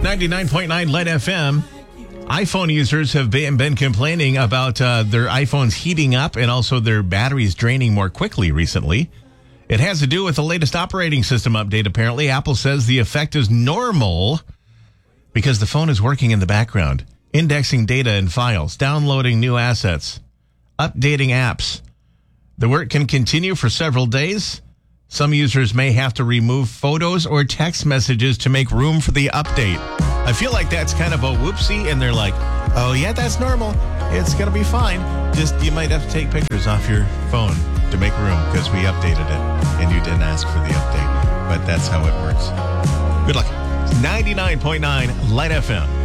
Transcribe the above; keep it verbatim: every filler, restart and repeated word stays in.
ninety-nine point nine Light F M. iPhone users have been, been complaining about uh, their iPhones heating up and also their batteries draining more quickly recently. It has to do with the latest operating system update, apparently. Apple says the effect is normal because the phone is working in the background, indexing data and files, downloading new assets, updating apps. The work can continue for several days. Some users may have to remove photos or text messages to make room for the update. I feel like that's kind of a whoopsie, and they're like, oh, yeah, that's normal. It's going to be fine. Just you might have to take pictures off your phone to make room because we updated it, and you didn't ask for the update. But that's how it works. Good luck. ninety-nine point nine Light F M.